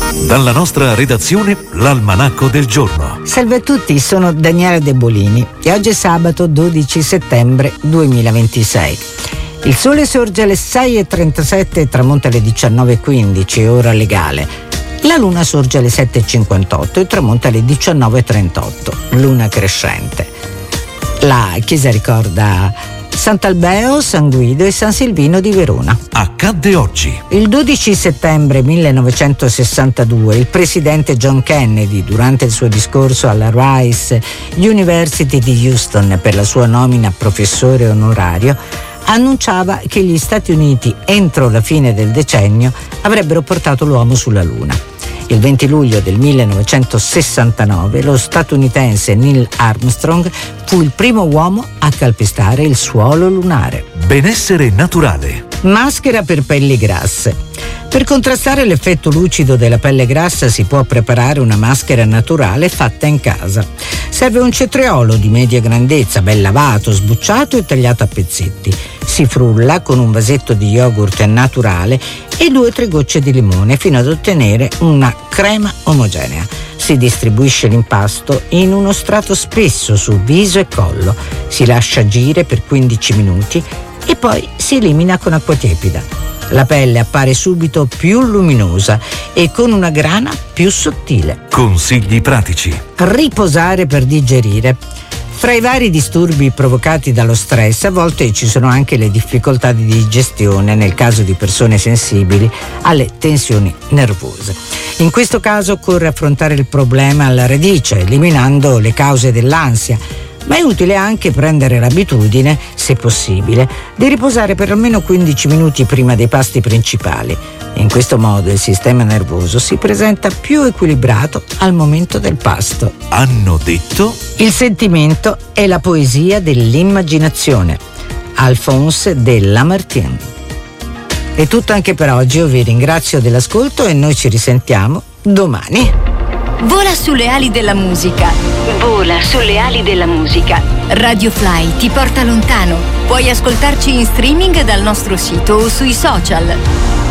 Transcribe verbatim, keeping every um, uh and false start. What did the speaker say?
Dalla nostra redazione, l'Almanacco del giorno. Salve a tutti, sono Daniela De Bolini e oggi è sabato dodici settembre duemilaventisei. Il sole sorge alle sei e trentasette e tramonta alle diciannove e quindici, ora legale. La luna sorge alle sette e cinquantotto e tramonta alle diciannove e trentotto, luna crescente. La chiesa ricorda Sant'Albeo, San Guido e San Silvino di Verona. Accadde oggi. Il dodici settembre millenovecentosessantadue il presidente John Kennedy, durante il suo discorso alla Rice University di Houston per la sua nomina a professore onorario, annunciava che gli Stati Uniti entro la fine del decennio avrebbero portato l'uomo sulla Luna. Il venti luglio del millenovecentosessantanove lo statunitense Neil Armstrong fu il primo uomo a calpestare il suolo lunare. Benessere naturale. Maschera per pelli grasse. Per contrastare l'effetto lucido della pelle grassa si può preparare una maschera naturale fatta in casa. Serve un cetriolo di media grandezza, ben lavato, sbucciato e tagliato a pezzetti. Si frulla con un vasetto di yogurt naturale e due o tre gocce di limone fino ad ottenere una crema omogenea. Si distribuisce l'impasto in uno strato spesso su viso e collo. Si lascia agire per quindici minuti e poi si elimina con acqua tiepida. La pelle appare subito più luminosa e con una grana più sottile. Consigli pratici. Riposare per digerire. Fra i vari disturbi provocati dallo stress, a volte ci sono anche le difficoltà di digestione nel caso di persone sensibili alle tensioni nervose. In questo caso occorre affrontare il problema alla radice, eliminando le cause dell'ansia. Ma è utile anche prendere l'abitudine, se possibile, di riposare per almeno quindici minuti prima dei pasti principali. In questo modo il sistema nervoso si presenta più equilibrato al momento del pasto. Hanno detto? Il sentimento è la poesia dell'immaginazione. Alphonse de Lamartine. È tutto anche per oggi, io vi ringrazio dell'ascolto e noi ci risentiamo domani. Vola sulle ali della musica. Vola sulle ali della musica. Radio Fly ti porta lontano. Puoi ascoltarci in streaming dal nostro sito o sui social.